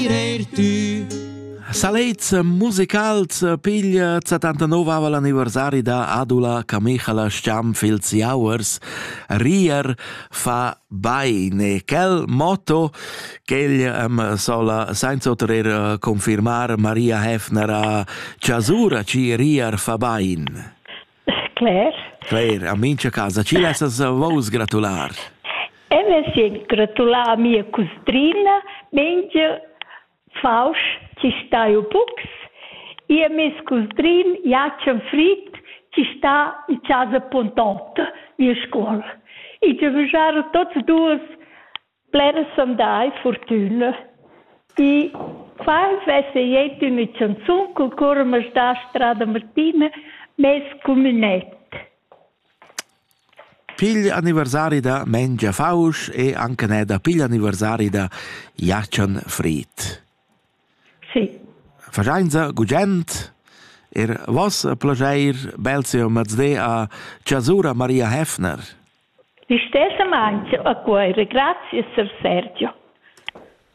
Salets musicals piglia 79 ava l'anniversari da Adula Camichala Stiam Filz Jauers Rier fa bain quel motto che sola senza poter confermare Maria Hefner a Ciasura ci Rier fa bain. Claire, a mince casa, ci lassas vos gratular. Si gratular a mia custrina, menja Faust, ci sta o Pux, e a mes custrin, Jacem Frit, ci sta in casa Pontota, mia scuola. E ci vejaro tots duas plena samdai, fortuna. E fai vesse ieti una canzun, col cora mas da Strada Martina, mes comunet. Pigl anniversari da Mengia Faust e anche ne da pigl anniversari da Jacem Frit. Sì. Fagianza gugent vos plageir Belzio mazde a Ciasura Maria Hefner. Di stessa mancia a cuore, grazie Ser Sergio.